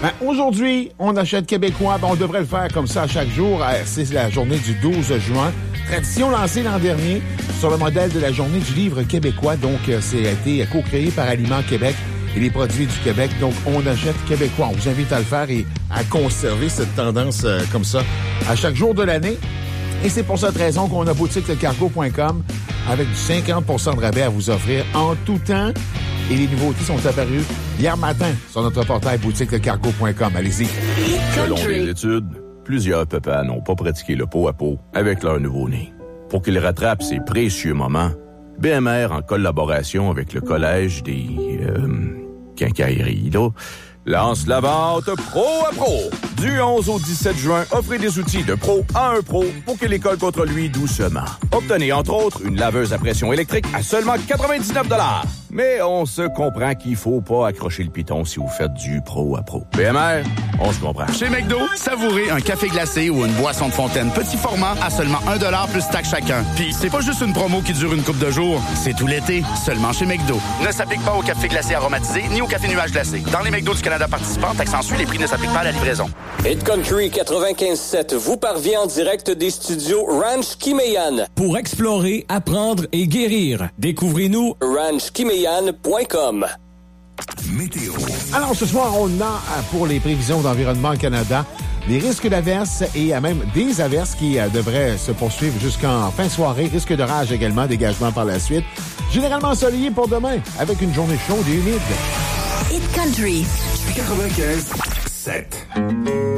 Ben, aujourd'hui, on achète québécois. Ben, on devrait le faire comme ça à chaque jour. C'est la journée du 12 juin. Tradition lancée l'an dernier sur le modèle de la journée du livre québécois. Donc, c'est a été co-créé par Aliments Québec et les produits du Québec. Donc, on achète québécois. On vous invite à le faire et à conserver cette tendance comme ça à chaque jour de l'année. Et c'est pour cette raison qu'on a boutiquelecargo.com avec du 50% de rabais à vous offrir en tout temps. Et les nouveautés sont apparues hier matin sur notre portail boutiquelecargo.com. Allez-y. Selon les études, plusieurs papas n'ont pas pratiqué le pot à pot avec leur nouveau-né. Pour qu'ils rattrapent ces précieux moments, BMR, en collaboration avec le Collège des quincailleries, là, lance la vente Pro à Pro. Du 11 au 17 juin, offrez des outils de pro à un pro pour qu'il école contre lui doucement. Obtenez, entre autres, une laveuse à pression électrique à seulement 99 $. Mais on se comprend qu'il faut pas accrocher le piton si vous faites du pro à pro. BMR, on se comprend. Chez McDo, savourez un café glacé ou une boisson de fontaine petit format à seulement 1$ plus taxe chacun. Puis c'est pas juste une promo qui dure une couple de jours, c'est tout l'été, seulement chez McDo. Ne s'applique pas au café glacé aromatisé ni au café nuage glacé. Dans les McDo du Canada participants, taxe en suit, les prix ne s'appliquent pas à la livraison. Hit Country 95.7 vous parvient en direct des studios Ranch Kimeyan. Pour explorer, apprendre et guérir, découvrez-nous ranchkimeyan.com. Météo. Alors, ce soir, on a pour les prévisions d'Environnement Canada les risques d'averses et même des averses qui devraient se poursuivre jusqu'en fin de soirée. Risque d'orage également, dégagement par la suite. Généralement ensoleillé pour demain, avec une journée chaude et humide. Hit Country 95.7.